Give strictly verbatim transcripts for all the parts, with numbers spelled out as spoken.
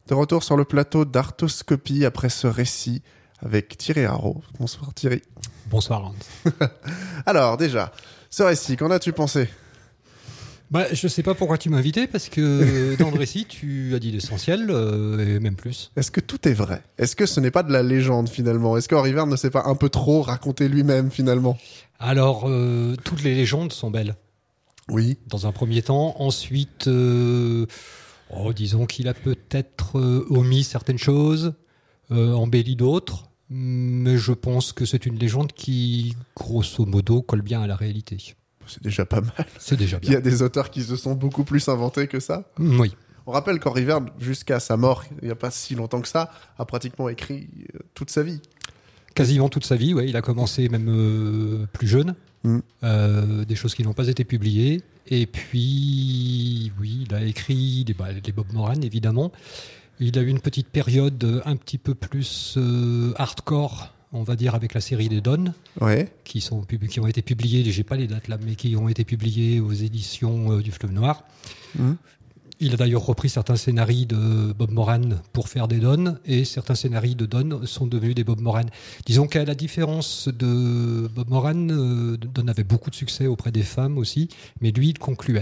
De retour sur le plateau d'Arthoscopie après ce récit avec Thierry Haraud. Bonsoir Thierry. Bonsoir Hans. Alors déjà, ce récit, qu'en as-tu pensé ? Bah, je sais pas pourquoi tu m'as invité, parce que dans le récit, tu as dit l'essentiel, euh, et même plus. Est-ce que tout est vrai ? Est-ce que ce n'est pas de la légende finalement ? Est-ce qu'Henri Verne ne s'est pas un peu trop raconté lui-même finalement ? Alors, euh, toutes les légendes sont belles. Oui. Dans un premier temps. Ensuite, euh, oh, disons qu'il a peut-être euh, omis certaines choses, euh, embelli d'autres, mais je pense que c'est une légende qui, grosso modo, colle bien à la réalité. C'est déjà pas mal. C'est déjà bien. Il y a des auteurs qui se sont beaucoup plus inventés que ça. Oui. On rappelle qu'Henri Verne, jusqu'à sa mort, il n'y a pas si longtemps que ça, a pratiquement écrit euh, toute sa vie. Quasiment toute sa vie, ouais. Il a commencé même euh, plus jeune, mm. euh, des choses qui n'ont pas été publiées. Et puis, oui, il a écrit des, bah, les Bob Moran, évidemment. Il a eu une petite période un petit peu plus euh, hardcore, on va dire, avec la série des Donnes, ouais. qui, sont, qui ont été publiées, j'ai pas les dates là, mais qui ont été publiées aux éditions euh, du Fleuve Noir. Mmh. Il a d'ailleurs repris certains scénarios de Bob Moran pour faire des Donnes, et certains scénarios de Donnes sont devenus des Bob Moran. Disons qu'à la différence de Bob Moran, euh, Donne avait beaucoup de succès auprès des femmes aussi, mais lui, il concluait.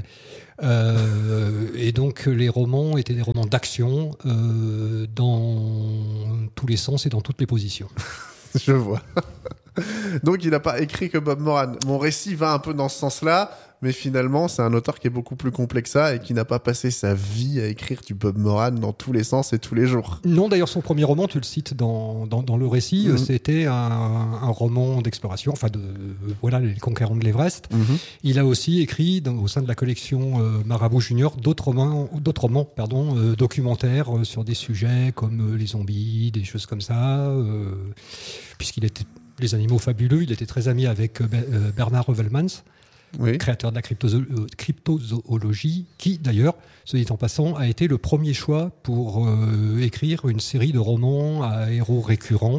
Euh, et donc, les romans étaient des romans d'action euh, dans tous les sens et dans toutes les positions. Je vois. Donc il n'a pas écrit que Bob Moran. Mon récit va un peu dans ce sens-là, mais finalement c'est un auteur qui est beaucoup plus complet que ça et qui n'a pas passé sa vie à écrire du Bob Moran dans tous les sens et tous les jours. Non, d'ailleurs son premier roman, tu le cites dans, dans, dans le récit, mmh. c'était un, un roman d'exploration, enfin de euh, voilà, Les Conquérants de l'Everest. Mmh. Il a aussi écrit dans, au sein de la collection euh, Marabout Junior d'autres romans, d'autres romans pardon, euh, documentaires euh, sur des sujets comme euh, les zombies, des choses comme ça, euh, puisqu'il était Les Animaux Fabuleux, il était très ami avec euh, Bernard Heuvelmans, oui. créateur de la cryptozo- euh, cryptozoologie, qui d'ailleurs, se dit en passant, a été le premier choix pour euh, écrire une série de romans à héros récurrents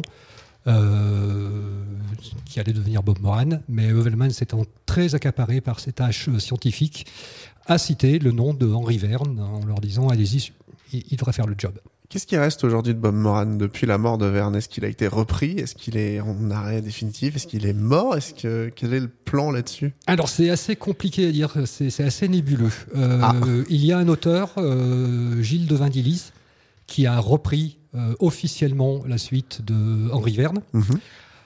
euh, qui allait devenir Bob Moran, mais Heuvelmans étant très accaparé par ses tâches scientifiques, a cité le nom de Henri Verne en leur disant « Allez-y, il, il devrait faire le job ». Qu'est-ce qui reste aujourd'hui de Bob Moran depuis la mort de Verne ? Est-ce qu'il a été repris ? Est-ce qu'il est en arrêt définitif ? Est-ce qu'il est mort ? Est-ce que quel est le plan là-dessus ? Alors c'est assez compliqué à dire, c'est, c'est assez nébuleux. Euh, ah. Il y a un auteur, euh, Gilles de Vindilis, qui a repris euh, officiellement la suite de Henri Verne. Mm-hmm.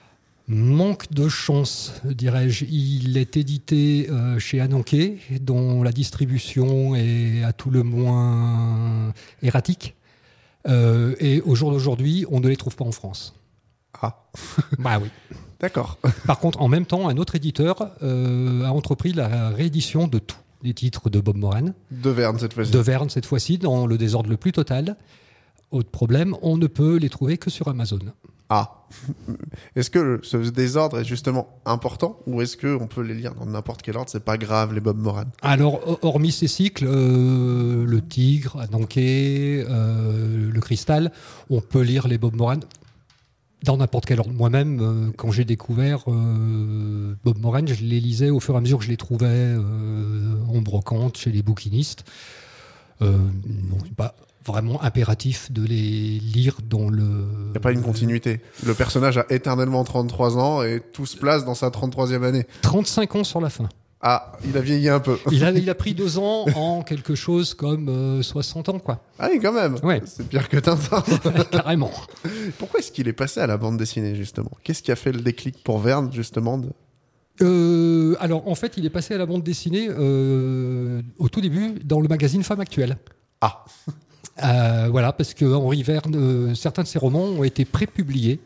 Manque de chance, dirais-je. Il est édité euh, chez Ananké, dont la distribution est à tout le moins erratique. Euh, et au jour d'aujourd'hui, on ne les trouve pas en France. Ah. Bah oui. D'accord. Par contre, en même temps, un autre éditeur euh, a entrepris la réédition de tous les titres de Bob Moran. De Verne cette fois-ci. De Verne cette fois-ci, dans le désordre le plus total. Autre problème, on ne peut les trouver que sur Amazon. Ah. Est-ce que ce désordre est justement important ou est-ce qu'on peut les lire dans n'importe quel ordre ? C'est pas grave, les Bob Moran. Alors, hormis ces cycles, euh, le Tigre, Ananké, euh, le Cristal, on peut lire les Bob Moran dans n'importe quel ordre. Moi-même, euh, quand j'ai découvert euh, Bob Moran, je les lisais au fur et à mesure que je les trouvais euh, en brocante, chez les bouquinistes. Euh, non, c'est pas vraiment impératif de les lire dans le... Il n'y a pas une continuité. Le personnage a éternellement trente-trois ans et tout se place dans sa trente-troisième année. trente-cinq ans sur la fin. Ah, il a vieilli un peu. il, a, il a pris deux ans en quelque chose comme euh, soixante ans, quoi. Ah oui, quand même. Ouais. C'est pire que Tintin. Carrément. Pourquoi est-ce qu'il est passé à la bande dessinée, justement ? Qu'est-ce qui a fait le déclic pour Verne, justement de... euh, Alors, en fait, il est passé à la bande dessinée euh, au tout début dans le magazine Femme Actuelle. Ah. Euh, voilà, parce que Henri Verne, euh, certains de ses romans ont été prépubliés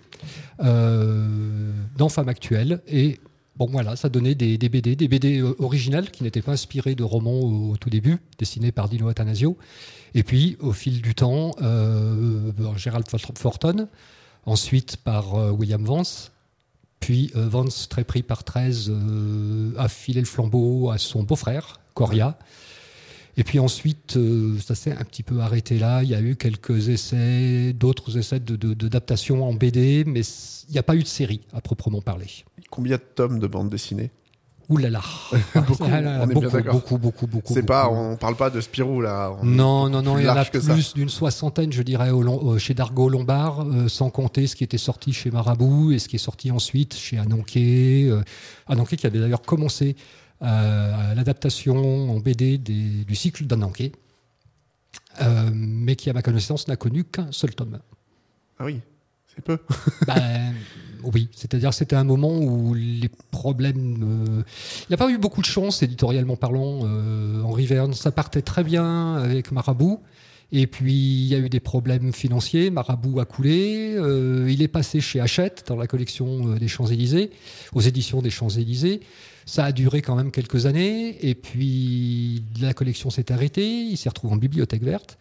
euh, dans Femme Actuelle et bon voilà, ça donnait des, des B D, des B D originales qui n'étaient pas inspirées de romans au, au tout début, dessinés par Dino Attanasio. Et puis, au fil du temps, euh, Gerald Forton, ensuite par euh, William Vance, puis euh, Vance, très pris par treize, euh, a filé le flambeau à son beau-frère, Coria. Et puis ensuite, euh, ça s'est un petit peu arrêté là. Il y a eu quelques essais, d'autres essais de, de, de, d'adaptation en B D, mais il n'y a pas eu de série à proprement parler. Combien de tomes de bande dessinée ? Ouh là là. beaucoup, Ah, là, on est beaucoup, bien d'accord. beaucoup, beaucoup, beaucoup. C'est beaucoup. pas, on parle pas de Spirou là. On Non, non, non, plus il y en a large que ça. plus d'une soixantaine, je dirais, au, Lom- euh, chez Dargaud Lombard, euh, sans compter ce qui était sorti chez Marabout et ce qui est sorti ensuite chez Ananké. Euh, Ananké qui avait d'ailleurs commencé euh, l'adaptation en B D des- du cycle d'Ananké, euh, mais qui, à ma connaissance, n'a connu qu'un seul tome. Ah oui, c'est peu. Ben, oui, c'est-à-dire que c'était un moment où les problèmes... euh, il n'y a pas eu beaucoup de chance, éditorialement parlant, euh, Henri Verne. Ça partait très bien avec Marabout, et puis il y a eu des problèmes financiers. Marabout a coulé, euh, il est passé chez Hachette, dans la collection euh, des Champs-Élysées, aux éditions des Champs-Élysées. Ça a duré quand même quelques années, et puis la collection s'est arrêtée, il s'est retrouvé en bibliothèque verte.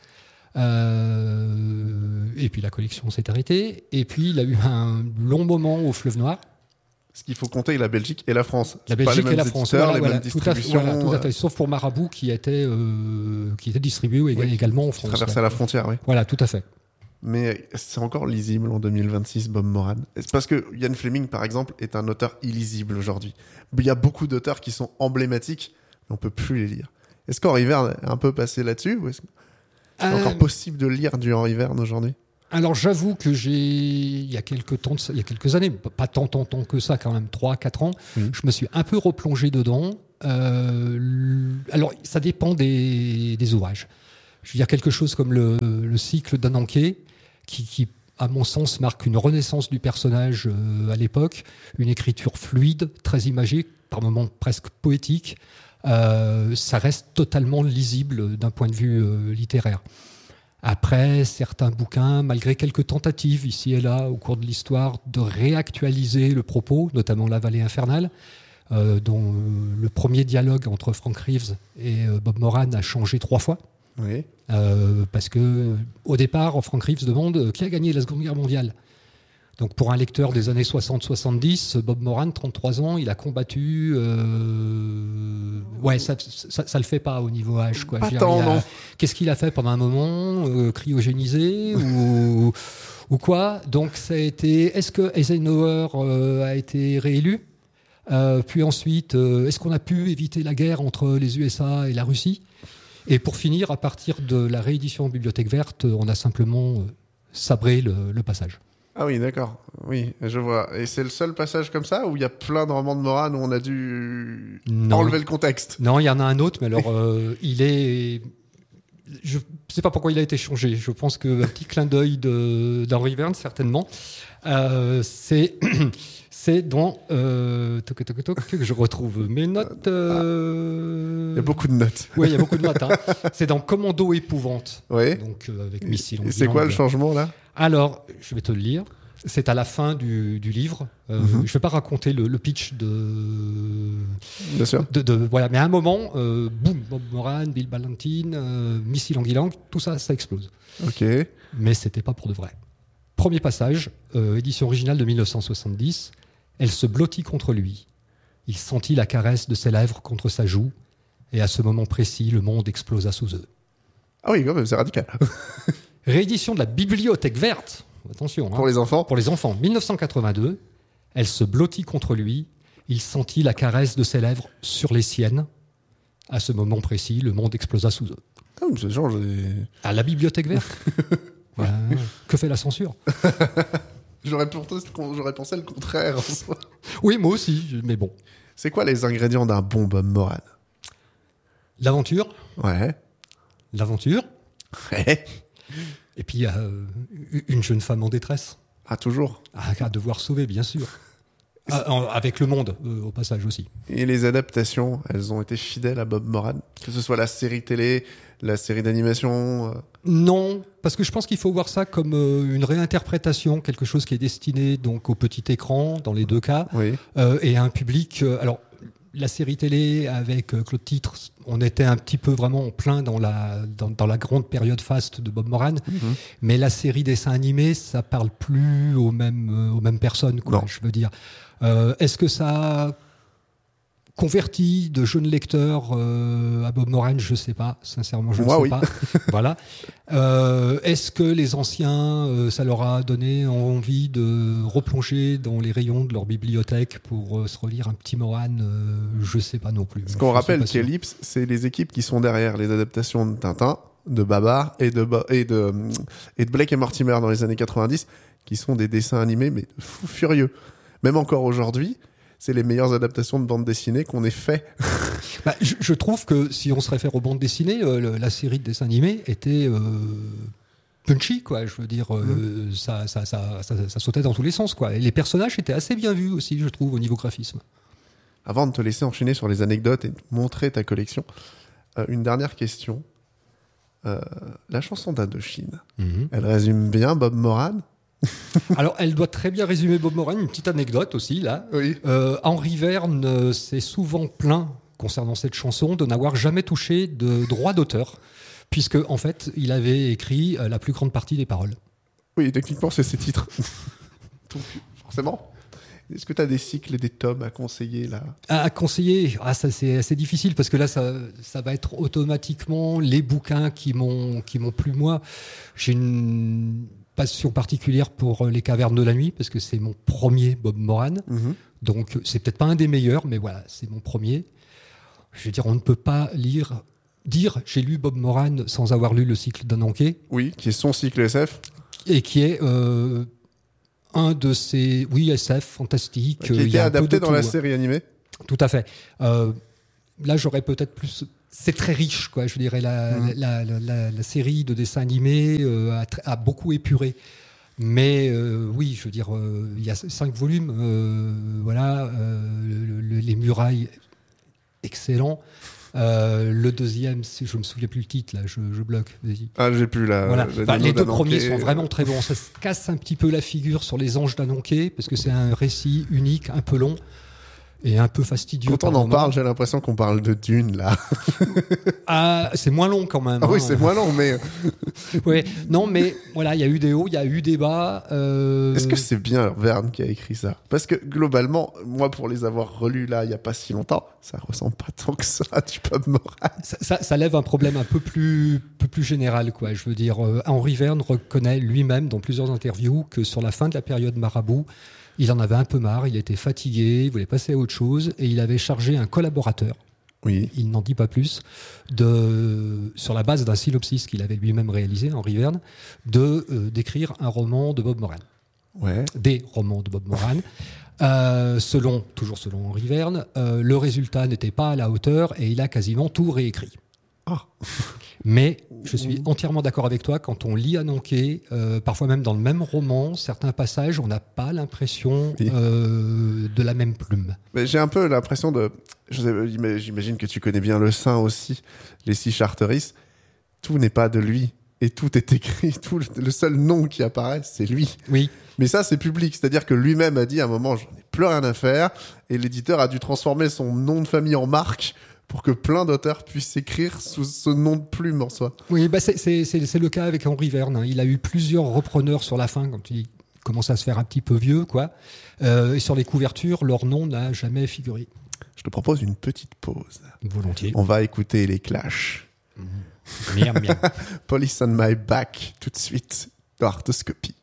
Euh, et puis la collection s'est arrêtée. Et puis il a eu un long moment au Fleuve Noir. Ce qu'il faut compter, la Belgique et la France. La C'est pas Belgique les et la mêmes France, éditeurs, voilà, les voilà, mêmes tout à fait, distributions. voilà, tout à euh, fait. Sauf pour Marabout qui était euh, qui était distribué ég- Oui, également en qui France. traversait ouais. la frontière, oui. Voilà, tout à fait. Mais c'est encore lisible en deux mille vingt-six, Bob Moran. C'est parce que Ian Fleming, par exemple, est un auteur illisible aujourd'hui. Il y a beaucoup d'auteurs qui sont emblématiques, mais on peut plus les lire. Est-ce qu'Henri Verne est un peu passé là-dessus ou est-ce que c'est Euh, encore possible de lire du Henri Verne aujourd'hui? Alors j'avoue que j'ai, il y a quelques temps, de ça- il y a quelques années, pas tant, tant, tant que ça, quand même trois, quatre ans, Mhm. je me suis un peu replongé dedans. Euh, l- alors ça dépend des, des ouvrages. Je veux dire quelque chose comme le, le cycle d'Ananké, qui, qui, à mon sens, marque une renaissance du personnage euh, à l'époque, une écriture fluide, très imagée, par moments presque poétique. Euh, ça reste totalement lisible d'un point de vue euh, littéraire. Après, certains bouquins, malgré quelques tentatives ici et là au cours de l'histoire de réactualiser le propos, notamment La Vallée infernale, euh, dont euh, le premier dialogue entre Frank Reeves et euh, Bob Moran a changé trois fois. Oui. Euh, parce que au départ, Frank Reeves demande euh, qui a gagné la Seconde Guerre mondiale. Donc pour un lecteur des années soixante soixante-dix, Bob Moran, trente-trois ans, il a combattu. Euh... Ouais, ça, ça, ça le fait pas au niveau âge, quoi. Pas Je veux dire, tant, il a- non. Qu'est-ce qu'il a fait pendant un moment euh, Cryogénisé ou ou quoi Donc ça a été. Est-ce que Eisenhower euh, a été réélu Euh, Puis ensuite, euh, est-ce qu'on a pu éviter la guerre entre les U S A et la Russie? Et pour finir, à partir de la réédition en Bibliothèque Verte, on a simplement euh, sabré le, le passage. Ah oui, d'accord. Oui, je vois. Et c'est le seul passage comme ça où il y a plein de romans de Moran où on a dû Non. enlever le contexte? Non, il y en a un autre, mais alors euh, il est. Je ne sais pas pourquoi il a été changé. Je pense qu'un petit clin d'œil de- d'Henri Verne, certainement. Euh, c'est. C'est dans. Euh, toc, toc, toc, que je retrouve mes notes. euh, Il y a beaucoup de notes. Oui, il y a beaucoup de notes. Hein. C'est dans Commando Épouvante. Oui. Donc, euh, avec missile. Et c'est quoi le changement là? Alors, je vais te le lire. C'est à la fin du, du livre. Euh, Mhm. Je ne vais pas raconter le, le pitch de, Bien sûr. de, de- voilà. Mais à un moment, euh, boum, Bob Moran, Bill Ballantine, euh, Missile Anguillang, tout ça, ça explose. Ok. Mais c'était pas pour de vrai. Premier passage, euh, édition originale de mille neuf cent soixante-dix. Elle se blottit contre lui. Il sentit la caresse de ses lèvres contre sa joue. Et à ce moment précis, le monde explosa sous eux. Ah oui, quand même, c'est radical. Réédition de la Bibliothèque Verte. Attention. hein. Pour les enfants. Pour les enfants, mille neuf cent quatre-vingt-deux, elle se blottit contre lui. Il sentit la caresse de ses lèvres sur les siennes. À ce moment précis, le monde explosa sous eux. Ah oui, ça change. et- À la Bibliothèque Verte. Voilà. Que fait la censure? J'aurais pensé, j'aurais pensé le contraire en soi. Oui, moi aussi, mais bon. C'est quoi les ingrédients d'un bon Bob Moran? L'aventure, Ouais. l'aventure, Ouais. et puis euh, une jeune femme en détresse, Ah, toujours. à, à devoir sauver, bien sûr. Ah, en- avec le monde, euh, au passage aussi. Et les adaptations, elles ont été fidèles à Bob Moran? Que ce soit la série télé, la série d'animation. euh, Non, parce que je pense qu'il faut voir ça comme euh, une réinterprétation, quelque chose qui est destiné donc au petit écran, dans les deux cas, Oui. euh, et à un public. euh, alors, la série télé avec euh, Claude Titre, on était un petit peu vraiment en plein dans la, dans, dans la grande période faste de Bob Moran, Mhm. mais la série dessin animé, ça parle plus aux mêmes, euh, aux mêmes personnes, quoi, Non. je veux dire. Euh, est-ce que ça a convertis de jeunes lecteurs euh, à Bob Moran, je ne sais pas, sincèrement, je ne sais oui. pas. Voilà. Euh, est-ce que les anciens, euh, ça leur a donné envie de replonger dans les rayons de leur bibliothèque pour euh, se relire un petit Moran euh, je ne sais pas non plus. Ce qu'on rappelle qu'Ellipse, c'est les équipes qui sont derrière les adaptations de Tintin, de Babar et de, et de, et de Blake et Mortimer dans les années quatre-vingt-dix, qui sont des dessins animés, mais fous furieux. Même encore aujourd'hui, c'est les meilleures adaptations de bande dessinée qu'on ait fait. Bah, je, je trouve que si on se réfère aux bandes dessinées, euh, le, la série de dessins animés était euh, punchy, quoi. Je veux dire, euh, mmh. ça, ça, ça, ça, ça sautait dans tous les sens, quoi. Et les personnages étaient assez bien vus aussi, je trouve, au niveau graphisme. Avant de te laisser enchaîner sur les anecdotes et de montrer ta collection, euh, une dernière question. Euh, la chanson d'Indochine, mmh. elle résume bien Bob Moran ? Alors, elle doit très bien résumer Bob Moran. Une petite anecdote aussi, là. Oui. Euh, Henri Verne euh, s'est souvent plaint, concernant cette chanson, de n'avoir jamais touché de droit d'auteur, puisque, en fait, il avait écrit euh, la plus grande partie des paroles. Oui, techniquement, c'est ses titres. Donc, forcément. Est-ce que tu as des cycles et des tomes à conseiller, là ? À conseiller, ah, ça, c'est assez difficile, parce que là, ça, ça va être automatiquement les bouquins qui m'ont, qui m'ont plu, moi. J'ai une passion particulière pour Les Cavernes de la Nuit, parce que c'est mon premier Bob Moran. Mm-hmm. Donc, c'est peut-être pas un des meilleurs, mais voilà, c'est mon premier. Je veux dire, on ne peut pas lire, dire j'ai lu Bob Moran sans avoir lu le cycle d'Ananké. Oui, qui est son cycle S F. Et qui est euh, un de ces, oui, S F fantastique. Qui a été adapté dans tout, la série animée. Tout à fait. Euh, là, j'aurais peut-être plus... C'est très riche, quoi. Je dirais la, mmh. la, la, la, la série de dessins animés euh, a, a beaucoup épuré. Mais euh, oui, je veux dire, euh, il y a cinq volumes. Euh, voilà, euh, le, le, les murailles, excellent. Euh, le deuxième, je me souviens plus le titre, là, je, je bloque. Vas-y. Ah, j'ai plus la. Voilà. la enfin, les deux premiers sont vraiment très bons. Ça se casse un petit peu la figure sur les anges d'Ananké parce que c'est un récit unique, un peu long. Et un peu fastidieux. Quand on en parle, j'ai l'impression qu'on parle de Dune, là. Ah, c'est moins long quand même. Ah hein. oui, c'est moins long, mais... ouais. Non, mais voilà, il y a eu des hauts, il y a eu des bas. Euh... Est-ce que c'est bien Verne qui a écrit ça ? Parce que globalement, moi, pour les avoir relus là, il n'y a pas si longtemps, ça ressemble pas tant que ça du Bob Moran. Ça, ça, ça lève un problème un peu plus, peu plus général, quoi. Je veux dire, euh, Henri Verne reconnaît lui-même dans plusieurs interviews que sur la fin de la période Marabout, il en avait un peu marre, il était fatigué, il voulait passer à autre chose et il avait chargé un collaborateur, oui. il n'en dit pas plus, de, sur la base d'un synopsis qu'il avait lui-même réalisé, Henri Verne, de, euh, d'écrire un roman de Bob Moran. Ouais. Des romans de Bob Moran. Euh, selon, toujours selon Henri Verne, euh, le résultat n'était pas à la hauteur et il a quasiment tout réécrit. Ah. Mais je suis entièrement d'accord avec toi, quand on lit Ananké, euh, parfois même dans le même roman, certains passages, on n'a pas l'impression oui. euh, de la même plume. Mais j'ai un peu l'impression de... J'imagine que tu connais bien Le Saint aussi, les six Charteris. Tout n'est pas de lui et tout est écrit. Tout, le seul nom qui apparaît, c'est lui. Oui. Mais ça, c'est public. C'est-à-dire que lui-même a dit à un moment, j'en ai plus rien à faire. Et l'éditeur a dû transformer son nom de famille en marque pour que plein d'auteurs puissent s'écrire sous ce nom de plume en soi. Oui, bah c'est, c'est, c'est, c'est le cas avec Henri Verne. Hein. Il a eu plusieurs repreneurs sur la fin, quand il commence à se faire un petit peu vieux, quoi. Euh, et sur les couvertures, leur nom n'a jamais figuré. Je te propose une petite pause. Volontiers. On va écouter les Clash. Mmh. Miam, miam. Police on my back, tout de suite, dans Arthoscopie.